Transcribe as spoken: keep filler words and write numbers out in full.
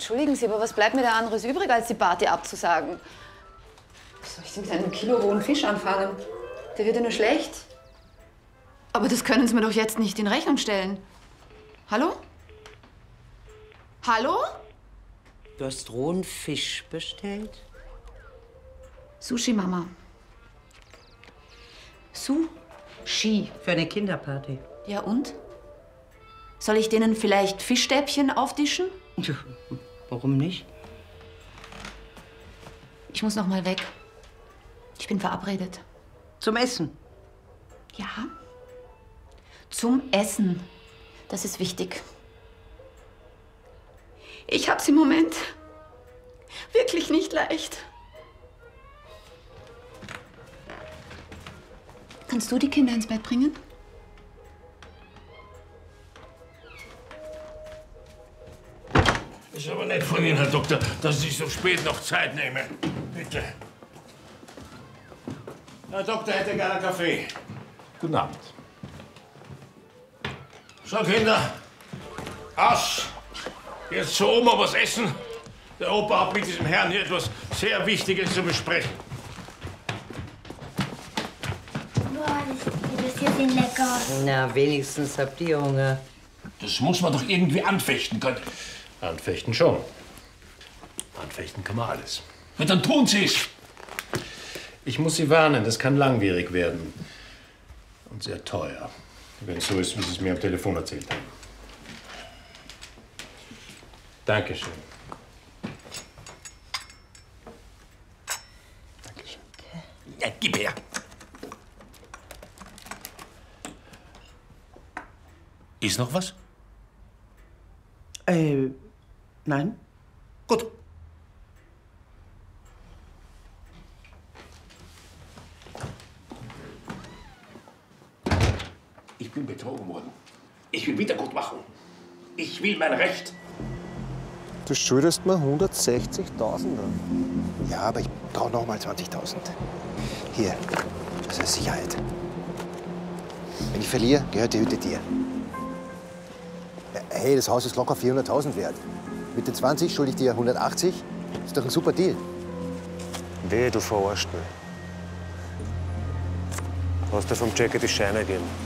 Entschuldigen Sie, aber was bleibt mir da anderes übrig, als die Party abzusagen? Was soll ich denn mit einem Kilo rohen Fisch anfangen? Der wird ja nur schlecht. Aber das können Sie mir doch jetzt nicht in Rechnung stellen. Hallo? Hallo? Du hast rohen Fisch bestellt? Sushi, Mama. Sushi. Für eine Kinderparty. Ja und? Soll ich denen vielleicht Fischstäbchen aufdischen? Warum nicht? Ich muss noch mal weg. Ich bin verabredet. Zum Essen? Ja. Zum Essen. Das ist wichtig. Ich hab's im Moment wirklich nicht leicht. Kannst du die Kinder ins Bett bringen? Ist aber nett von Ihnen, Herr Doktor, dass Sie sich so spät noch Zeit nehmen. Bitte. Herr Doktor hätte gerne einen Kaffee. Guten Abend. So, Kinder. Asch. Jetzt zur Oma was essen. Der Opa hat mit diesem Herrn hier etwas sehr Wichtiges zu besprechen. Boah, die Würstchen sind lecker. Na, wenigstens habt ihr Hunger. Das muss man doch irgendwie anfechten können. Anfechten schon. Anfechten kann man alles. Na, dann tun Sie es. Ich muss Sie warnen, das kann langwierig werden. Und sehr teuer. Wenn es so ist, wie Sie es mir am Telefon erzählt haben. Dankeschön. Dankeschön. Ja, gib her. Ist noch was? Äh, nein. Gut. Ich bin betrogen worden. Ich will Wiedergutmachung. Ich will mein Recht. Du schuldest mir hundertsechzigtausend. Ja, aber ich brauche noch mal zwanzigtausend. Hier, das ist Sicherheit. Wenn ich verliere, gehört die Hütte dir. Hey, das Haus ist locker vierhunderttausend wert. Mit den zwanzig schulde ich dir hundertachtzig. Ist doch ein super Deal. Wehe, du verarscht mich. Du hast dir vom Jackie die Scheine gegeben.